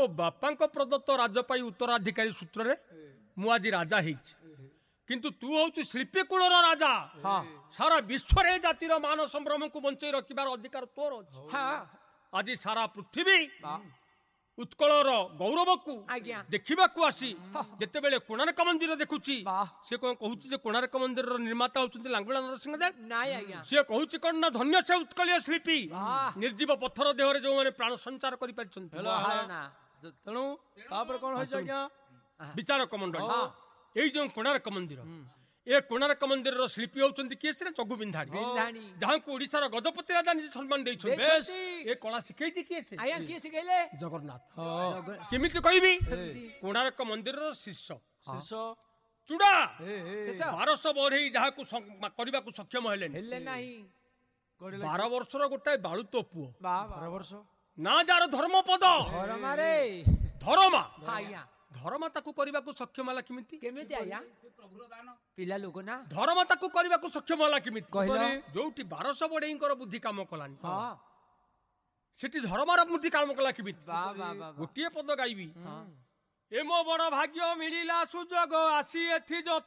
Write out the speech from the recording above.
ବାପାଙ୍କ ପ୍ରଦତ୍ତ ରାଜ ପାଇଁ ଉତ୍ତରାଧିକାରୀ ସୂତ୍ରରେ ମୁଁ ଆଜି ରାଜା ହେଇଛି, କିନ୍ତୁ ତୁ ହଉଛୁ ଶିଳ୍ପୀ କୁଳର ରାଜା। ସାରା ବିଶ୍ୱରେ ଜାତିର ମାନ ସମ୍ଭ୍ରମକୁ ବଞ୍ଚେଇ ରଖିବାର ଅଧିକାର ତୋର ଅଛି। ଆଜି ସାରା ପୃଥିବୀ ଉତ୍କଳର ଗୌରବକୁ ଦେଖିବାକୁ ଆସି ଯେତେବେଳେ କୋଣାର୍କ ମନ୍ଦିର ଦେଖୁଛି, ସେ କଣ କହୁଛି ଯେ କୋଣାର୍କ ମନ୍ଦିରର ନିର୍ମାତା ହଉଛନ୍ତି ଲାଙ୍ଗୁଳା ନରସିଂହ ଦେବ? ସିଏ କହୁଛି କଣ ନା ଧନ୍ୟ ସେ ଉତ୍କଳୀୟ ଶିଳ୍ପୀ, ନିର୍ଜୀବ ପଥର ଦେହରେ ଯୋଉମାନେ ପ୍ରାଣ ସଞ୍ଚାର କରିପାରିଛନ୍ତି। ତେଣୁ ତାପରେ କଣ ହେଇଛି ଆଜ୍ଞା? ବିଚାରକ ମଣ୍ଡଳୀ, ଏଇ ଯୋଉ କୋଣାର୍କ ମନ୍ଦିର, ଏ କୋଣାର୍କ ମନ୍ଦିରର ଶିଳ୍ପୀ ହଉଛନ୍ତି କିଏ? ସେ ଚଗୁ ବିନ୍ଧାଣୀ, ଯାହାଙ୍କୁ ଓଡିଶାର ଗଜପତି ରାଜା ନିଜେ ସମ୍ମାନ ଦେଇଛନ୍ତି। ଏ କଳା ଶିଖେଇଛି କିଏ? ସେ ଜଗନ୍ନାଥ। କେମିତି କହିବି? କୋଣାର୍କ ମନ୍ଦିରର ଶିଷ୍ୟ ଚୁଡା 1200 ବଢେଇ ଯାହାକୁ କରିବାକୁ ସକ୍ଷମ ହେଲେନି, 12 ବର୍ଷର ଗୋଟାଏ ବାଳୁତ ପୁଅ, 12 ବର୍ଷ ନା ଯାର ଧର୍ମପଦ ଧରମା, ଧରମା ତାକୁ କରିବାକୁ ସକ୍ଷମ ହେଲା କେମିତି? ପିଲା ଲୋକ ନା, ଧରମା ତାକୁ କରିବାକୁ ସକ୍ଷମ ହେଲା କେମିତି? ଯୋଉଠି 1200 ବଢେଇଙ୍କର ବୁଦ୍ଧି କାମ କଲାନି, ସେଠି ଧରମାର ବୁଦ୍ଧି କାମ କଲା କେମିତି? ଗୋଟିଏ ପଦ ଗାଇବି। ଏ ମୋ ବଡ ଭାଗ୍ୟ ମିଳିଲା ସୁଯୋଗ, ଆସି ଏଥି